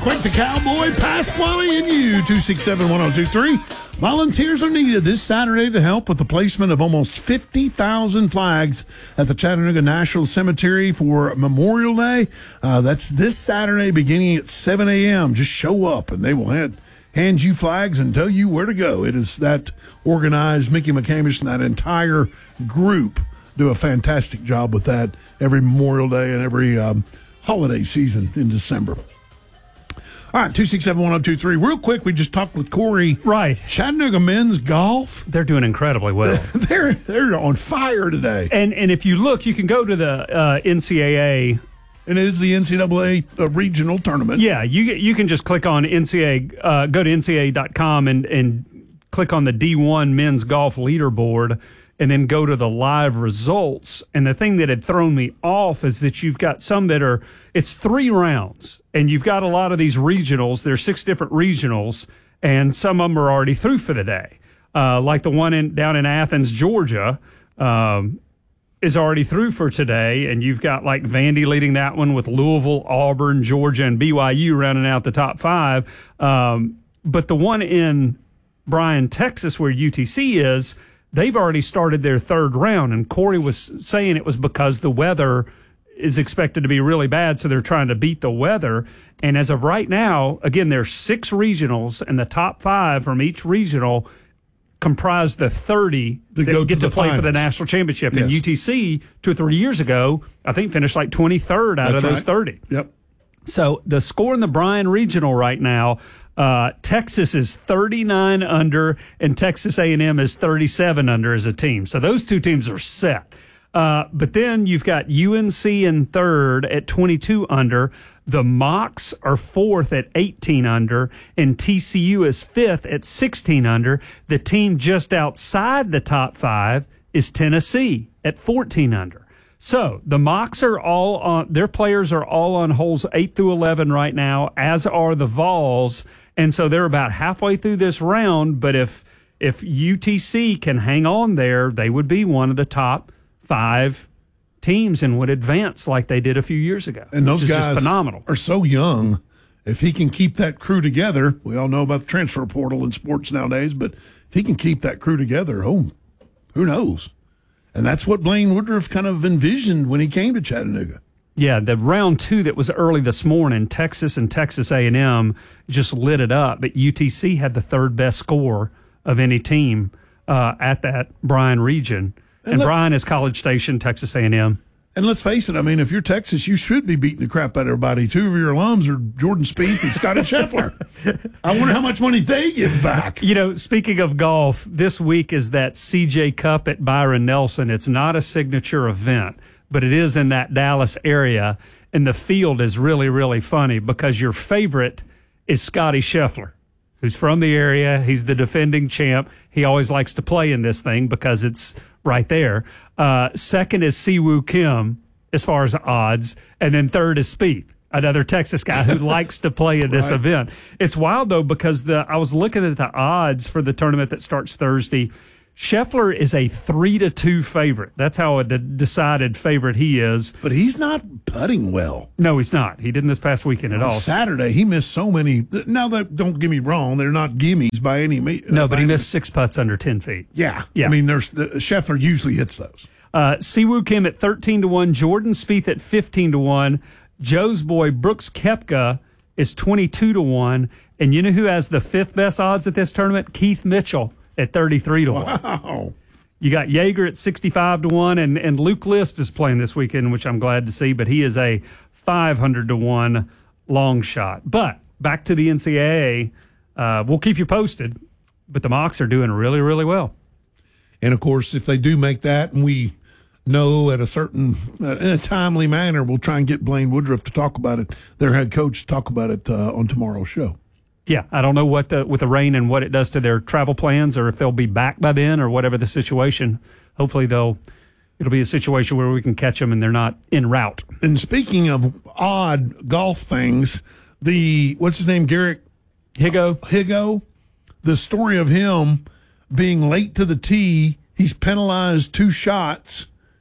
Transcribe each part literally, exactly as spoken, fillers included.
Quake the Cowboy, Pasquale, and you, two six seven, one oh two three. Volunteers are needed this Saturday to help with the placement of almost fifty thousand flags at the Chattanooga National Cemetery for Memorial Day. Uh, that's this Saturday beginning at seven a.m. Just show up, and they will hand, hand you flags and tell you where to go. It is that organized. Mickey McCamish and that entire group do a fantastic job with that every Memorial Day and every um, holiday season in December. All right, two six seven, one oh two three. Real quick, we just talked with Corey. Right. Chattanooga men's golf. They're doing incredibly well. they're they're on fire today. And and if you look, you can go to the uh, N C double A. And it is the N C double A uh, regional tournament. Yeah, you you can just click on N C double A, uh, go to N C double A dot com and, and click on the D one men's golf leaderboard, and then go to the live results. And the thing that had thrown me off is that you've got some that are, it's three rounds, and you've got a lot of these regionals. There's six different regionals, and some of them are already through for the day. Uh, like the one in down in Athens, Georgia, um, is already through for today, and you've got like Vandy leading that one with Louisville, Auburn, Georgia, and B Y U rounding out the top five. Um, but the one in Bryan, Texas, where U T C is, they've already started their third round, and Corey was saying it was because the weather is expected to be really bad, so they're trying to beat the weather. And as of right now, again, there's six regionals, and the top five from each regional comprise the thirty that, that go get to, to play finals. for the national championship. Yes. And U T C, two or three years ago, I think finished like twenty-third out That's of those right. thirty. Yep. So the score in the Bryan Regional right now, uh, Texas is thirty-nine under, and Texas A and M is thirty-seven under as a team. So those two teams are set. Uh, but then you've got U N C in third at twenty-two under. The Mocs are fourth at eighteen under, and T C U is fifth at sixteen under. The team just outside the top five is Tennessee at fourteen under. So the Mocs are all on, their players are all on holes eight through eleven right now, as are the Vols. And so they're about halfway through this round. But if, if U T C can hang on there, they would be one of the top five teams and would advance like they did a few years ago. And those which is guys just phenomenal. Are so young. If he can keep that crew together, we all know about the transfer portal in sports nowadays, but if he can keep that crew together, oh, who knows? And that's what Blaine Woodruff kind of envisioned when he came to Chattanooga. Yeah, the round two that was early this morning, Texas and Texas A and M just lit it up, but U T C had the third best score of any team uh, at that Bryan region. And, and Bryan is College Station, Texas A and M. And let's face it, I mean, if you're Texas, you should be beating the crap out of everybody. Two of your alums are Jordan Spieth and Scotty Scheffler. I wonder how much money they give back. You know, speaking of golf, this week is that C J Cup at Byron Nelson. It's not a signature event, but it is in that Dallas area. And the field is really, really funny because your favorite is Scotty Scheffler, who's from the area. He's the defending champ. He always likes to play in this thing because it's right there. Uh, second is Siwoo Kim as far as odds. And then third is Spieth, another Texas guy who likes to play in this right. event. It's wild, though, because the I was looking at the odds for the tournament that starts Thursday. Scheffler is a three to two favorite. That's how a de- decided favorite he is. But he's not putting well. No, he's not. He didn't this past weekend at On all. Saturday, he missed so many. Now, that don't get me wrong, they're not gimmies by any means. No, but he missed six putts under ten feet. Yeah, Yeah. I mean, there's the, Scheffler usually hits those. Uh, Siwoo Kim at thirteen to one, Jordan Spieth at fifteen to one, Joe's boy Brooks Koepka is twenty-two to one, and you know who has the fifth best odds at this tournament? Keith Mitchell at thirty-three to one. Wow. You got Jaeger at sixty-five to one, and, and Luke List is playing this weekend, which I'm glad to see, but he is a five hundred to one long shot. But back to the N C double A, uh, we'll keep you posted, but the Mocs are doing really, really well. And, of course, if they do make that and we know at a certain, uh, in a timely manner, we'll try and get Blaine Woodruff to talk about it, their head coach to talk about it uh, on tomorrow's show. Yeah, I don't know what the with the rain and what it does to their travel plans, or if they'll be back by then, or whatever the situation. Hopefully, they'll it'll be a situation where we can catch them and they're not en route. And speaking of odd golf things, the what's his name, Garrett Higo, Higo, the story of him being late to the tee, he's penalized two shots.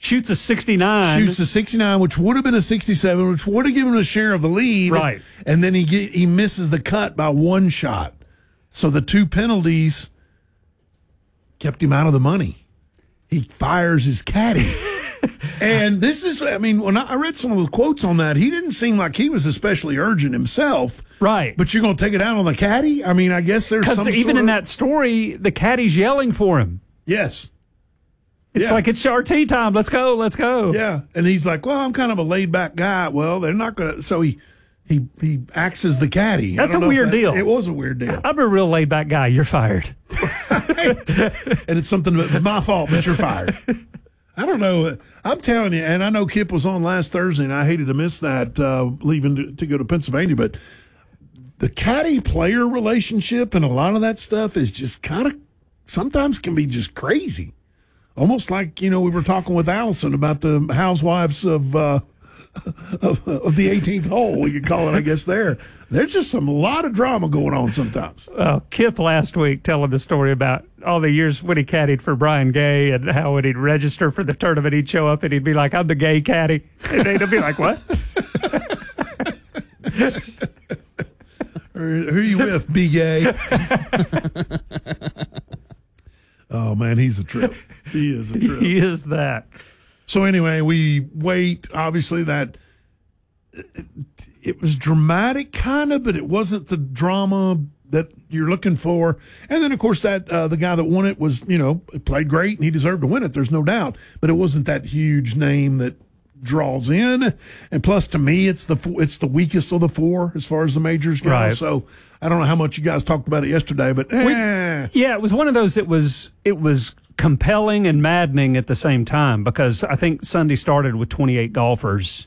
shoots a sixty-nine. Shoots a sixty-nine, which would have been a sixty-seven, which would have given him a share of the lead. Right. And then he get, he misses the cut by one shot. So the two penalties kept him out of the money. He fires his caddy. And this is, I mean, when I read some of the quotes on that, he didn't seem like he was especially urgent himself. Right. But you're going to take it out on the caddy? I mean, I guess there's some Because even sort in of, that story, the caddy's yelling for him. Yes. It's Yeah. like, it's our tea time. Let's go. Let's go. Yeah. And he's like, well, I'm kind of a laid back guy. Well, they're not going to. So he, he, he acts as the caddy. I That's don't a know if weird that- deal. It was a weird deal. I'm a real laid back guy. You're fired. And it's something that's my fault, but you're fired. I don't know. I'm telling you, and I know Kip was on last Thursday, and I hated to miss that, uh, leaving to, to go to Pennsylvania, but the caddy-player relationship and a lot of that stuff is just kind of, sometimes can be just crazy. Almost like, you know, we were talking with Allison about the housewives of uh, of, of the eighteenth hole, we could call it, I guess, there. There's just some a lot of drama going on sometimes. Well, Kip last week telling the story about all the years when he caddied for Brian Gay and how when he'd register for the tournament, he'd show up and he'd be like, I'm the gay caddy. And they'd be like, what? Who are you with, B Gay? Oh, man, he's a trip. He is a trip. He is that. So anyway, we wait. Obviously, that it, it was dramatic, kind of, but it wasn't the drama that you're looking for. And then, of course, that uh, the guy that won it was, you know, played great and he deserved to win it. There's no doubt. But it wasn't that huge name that draws in. And plus, to me, it's the it's the weakest of the four as far as the majors go. Right. So I don't know how much you guys talked about it yesterday, but eh. Yeah, it was one of those that was it was compelling and maddening at the same time because I think Sunday started with twenty-eight golfers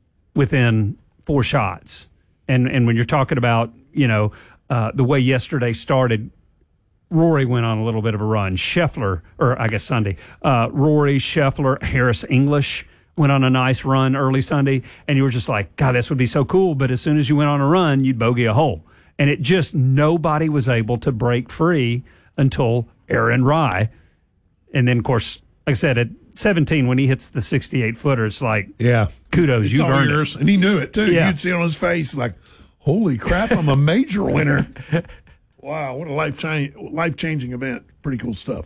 within four shots. And and when you're talking about, you know, uh, the way yesterday started, Rory went on a little bit of a run. Scheffler, or I guess Sunday, uh, Rory, Scheffler, Harris English went on a nice run early Sunday. And you were just like, God, this would be so cool. But as soon as you went on a run, you'd bogey a hole. And it just, nobody was able to break free until Aaron Rai. And then, of course, like I said, at seventeen, when he hits the sixty-eight footer, it's like, yeah, kudos, it's you've all earned yours. it. And he knew it, too. Yeah. You'd see it on his face, like, holy crap, I'm a major winner. Wow, what a life cha- life-changing event. Pretty cool stuff.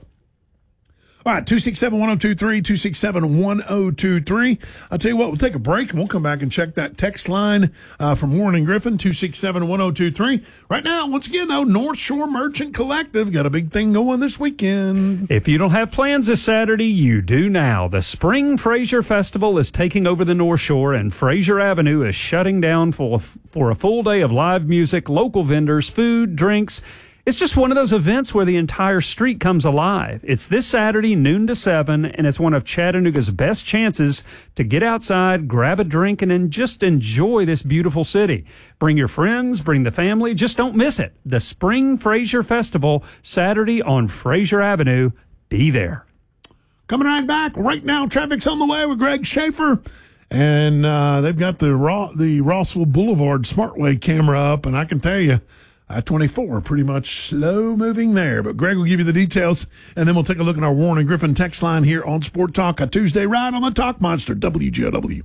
All right, two six seven, one oh two three, two six seven, one oh two three. I'll tell you what, we'll take a break, and we'll come back and check that text line uh, from Warren and Griffin, two six seven, one oh two three. Right now, once again, though, North Shore Merchant Collective got a big thing going this weekend. If you don't have plans this Saturday, you do now. The Spring Fraser Festival is taking over the North Shore, and Fraser Avenue is shutting down for, for a full day of live music, local vendors, food, drinks. It's just one of those events where the entire street comes alive. It's this Saturday, noon to seven, and it's one of Chattanooga's best chances to get outside, grab a drink, and then just enjoy this beautiful city. Bring your friends, bring the family. Just don't miss it. The Spring Fraser Festival, Saturday on Fraser Avenue. Be there. Coming right back. Right now, traffic's on the way with Greg Schaefer. And uh, they've got the Ro- the Rossville Boulevard Smartway camera up, and I can tell you, I twenty-four, pretty much slow moving there. But Greg will give you the details, and then we'll take a look at our Warren and Griffin text line here on Sport Talk, a Tuesday ride on the Talk Monster, W G O W.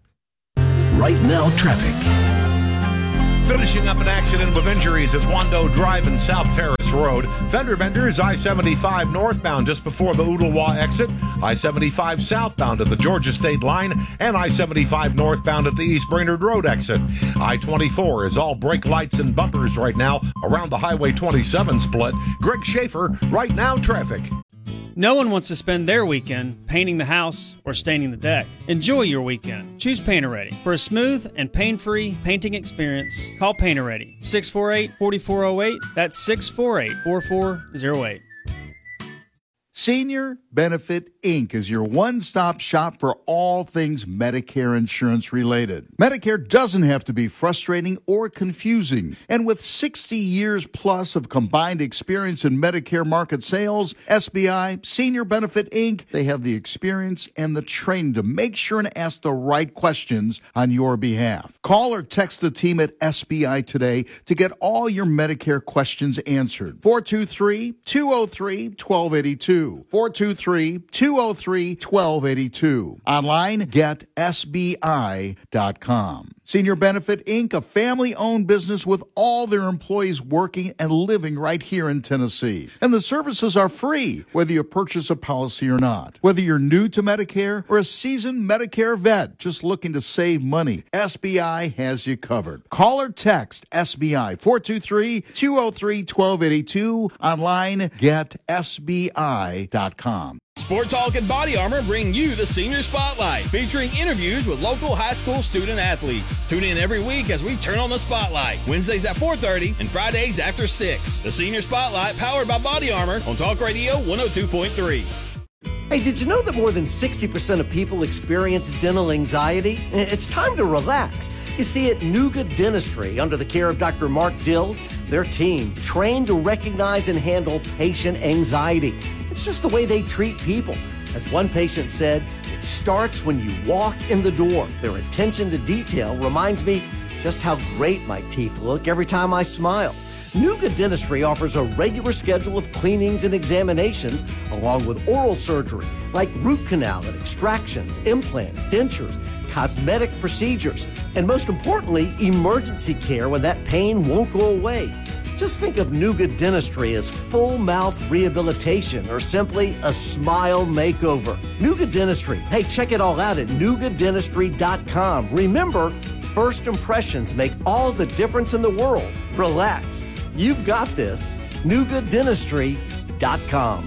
Right now, traffic. Finishing up an accident with injuries at Wando Drive and South Terrace Road. Fender benders, I seventy-five northbound just before the Ooltewah exit. I seventy-five southbound at the Georgia State line. And I seventy-five northbound at the East Brainerd Road exit. I twenty-four is all brake lights and bumpers right now around the Highway twenty-seven split. Greg Schaefer, Right Now Traffic. No one wants to spend their weekend painting the house or staining the deck. Enjoy your weekend. Choose Painter-Ready. For a smooth and pain-free painting experience, call Painter-Ready. six four eight, four four zero eight. That's six four eight, four four zero eight. Senior Benefit Incorporated is your one-stop shop for all things Medicare insurance related. Medicare doesn't have to be frustrating or confusing. And with sixty years plus of combined experience in Medicare market sales, S B I, Senior Benefit Incorporated, they have the experience and the training to make sure and ask the right questions on your behalf. Call or text the team at S B I today to get all your Medicare questions answered. four two three, two oh three, one two eight two. four two three, two oh three, one two eight two. Online, get S B I dot com. Senior Benefit Incorporated, a family-owned business with all their employees working and living right here in Tennessee. And the services are free, whether you purchase a policy or not. Whether you're new to Medicare or a seasoned Medicare vet just looking to save money, S B I has you covered. Call or text S B I, four two three, two oh three, one two eight two. Online, get S B I dot com. Sport Talk and Body Armor bring you the Senior Spotlight, featuring interviews with local high school student athletes. Tune in every week as we turn on the spotlight, Wednesdays at four thirty and Fridays after six. The Senior Spotlight, powered by Body Armor on Talk Radio one oh two point three. Hey, did you know that more than sixty percent of people experience dental anxiety? It's time to relax. You see, at Nuga Dentistry, under the care of Doctor Mark Dill, their team trained to recognize and handle patient anxiety. It's just the way they treat people. As one patient said, it starts when you walk in the door. Their attention to detail reminds me just how great my teeth look every time I smile. Nuga Dentistry offers a regular schedule of cleanings and examinations, along with oral surgery, like root canal and extractions, implants, dentures, cosmetic procedures, and most importantly, emergency care when that pain won't go away. Just think of Nuga Dentistry as full mouth rehabilitation or simply a smile makeover. Nuga Dentistry. Hey, check it all out at nuga dentistry dot com. Remember, first impressions make all the difference in the world. Relax. You've got this. nuga dentistry dot com.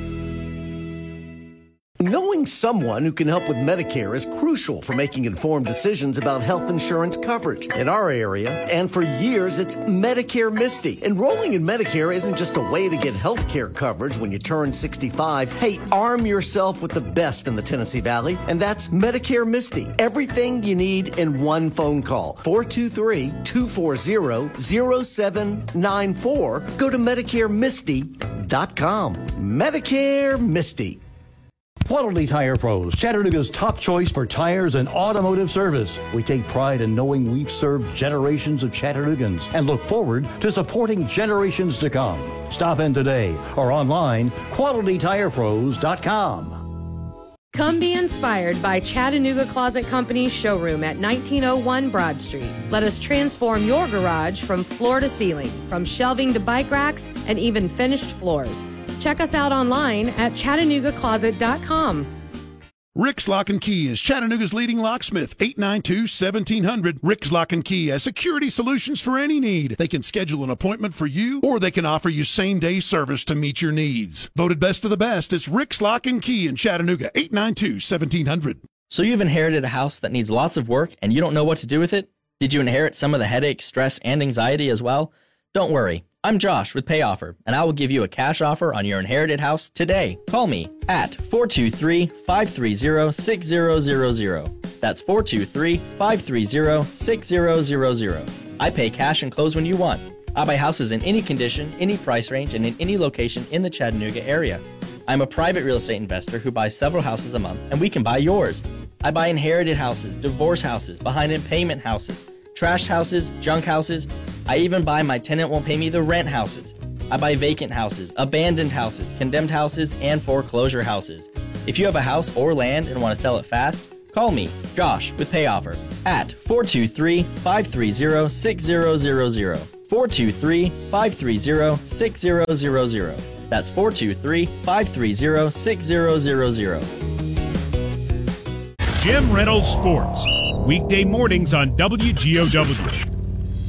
Knowing someone who can help with Medicare is crucial for making informed decisions about health insurance coverage. In our area, and for years, it's Medicare Misty. Enrolling in Medicare isn't just a way to get health care coverage when you turn sixty-five. Hey, arm yourself with the best in the Tennessee Valley, and that's Medicare Misty. Everything you need in one phone call. four two three, two four zero, zero seven nine four. Go to medicare misty dot com. Medicare Misty. Quality Tire Pros, Chattanooga's top choice for tires and automotive service. We take pride in knowing we've served generations of Chattanoogans and look forward to supporting generations to come. Stop in today or online, quality tire pros dot com. Come be inspired by Chattanooga Closet Company's showroom at nineteen oh one Broad Street. Let us transform your garage from floor to ceiling, from shelving to bike racks, and even finished floors. Check us out online at chattanooga closet dot com. Rick's Lock and Key is Chattanooga's leading locksmith, eight nine two, one seven hundred. Rick's Lock and Key has security solutions for any need. They can schedule an appointment for you, or they can offer you same-day service to meet your needs. Voted best of the best, it's Rick's Lock and Key in Chattanooga, eight nine two, one seven hundred. So you've inherited a house that needs lots of work and you don't know what to do with it? Did you inherit some of the headache, stress, and anxiety as well? Don't worry. I'm Josh with Pay Offer, and I will give you a cash offer on your inherited house today. Call me at four two three, five three zero, six zero zero zero. That's four two three, five three zero, six zero zero zero. I pay cash and close when you want. I buy houses in any condition, any price range, and in any location in the Chattanooga area. I'm a private real estate investor who buys several houses a month, and we can buy yours. I buy inherited houses, divorce houses, behind-in-payment houses, trashed houses, junk houses. I even buy my tenant won't pay me the rent houses. I buy vacant houses, abandoned houses, condemned houses, and foreclosure houses. If you have a house or land and want to sell it fast, call me, Josh, with Pay Offer at four two three, five three zero, six zero zero zero. four two three, five three zero, six zero zero zero. That's four two three, five three zero, six zero zero zero. Jim Reynolds Sports, weekday mornings on W G O W.